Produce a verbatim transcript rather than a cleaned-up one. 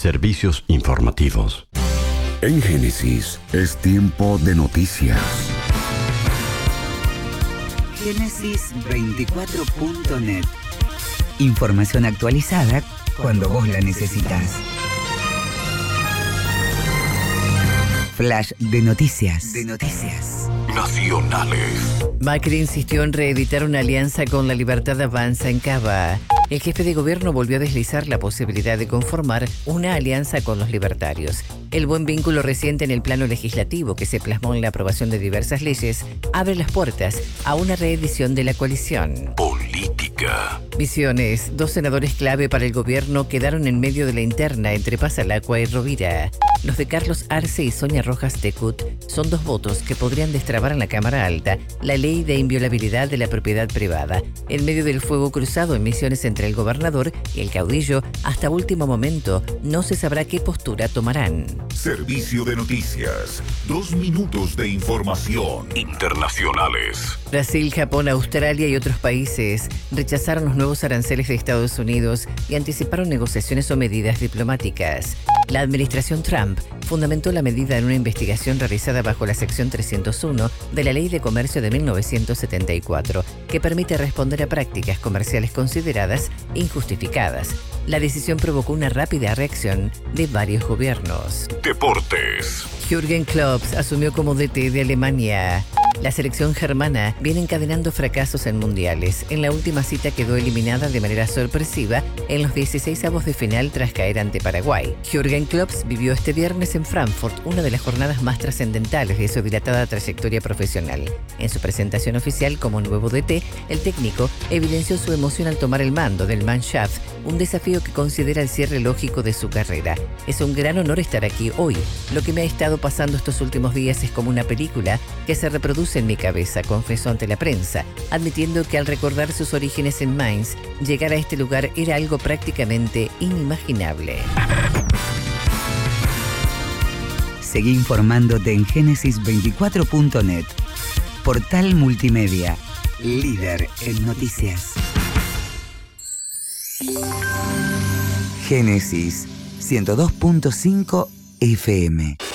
Servicios informativos. En Génesis es tiempo de noticias. Génesis veinticuatro punto net. Información actualizada cuando vos la necesitas. Flash de noticias. De noticias. Nacionales. Macri insistió en reeditar una alianza con La Libertad Avanza en Cava. El jefe de gobierno volvió a deslizar la posibilidad de conformar una alianza con los libertarios. El buen vínculo reciente en el plano legislativo, que se plasmó en la aprobación de diversas leyes, abre las puertas a una reedición de la coalición. Política. Misiones. Dos senadores clave para el gobierno quedaron en medio de la interna entre Pasalacua y Rovira. Los de Carlos Arce y Sonia Rojas Tecut son dos votos que podrían destrabar en la Cámara Alta la ley de inviolabilidad de la propiedad privada. En medio del fuego cruzado en Misiones entre el gobernador y el caudillo, hasta último momento no se sabrá qué postura tomarán. Servicio de noticias. Dos minutos de información. Internacionales. Brasil, Japón, Australia y otros países rechazaron los nuevos aranceles de Estados Unidos y anticiparon negociaciones o medidas diplomáticas. La administración Trump fundamentó la medida en una investigación realizada bajo la sección trescientos uno de la Ley de Comercio de mil novecientos setenta y cuatro, que permite responder a prácticas comerciales consideradas injustificadas. La decisión provocó una rápida reacción de varios gobiernos. Deportes. Jürgen Klopp asumió como D T de Alemania. La selección germana viene encadenando fracasos en mundiales. En la última cita quedó eliminada de manera sorpresiva en los dieciseisavos de final tras caer ante Paraguay. Jürgen Klopp vivió este viernes en Frankfurt una de las jornadas más trascendentales de su dilatada trayectoria profesional. En su presentación oficial como nuevo D T, el técnico evidenció su emoción al tomar el mando del Mannschaft, un desafío que considera el cierre lógico de su carrera. Es un gran honor estar aquí hoy. Lo que me ha estado pasando estos últimos días es como una película que se reproduce en mi cabeza, confesó ante la prensa, admitiendo que al recordar sus orígenes en Mainz, llegar a este lugar era algo prácticamente inimaginable. Seguí informándote en Génesis veinticuatro punto net. Portal multimedia, líder en noticias. Génesis ciento dos punto cinco F M.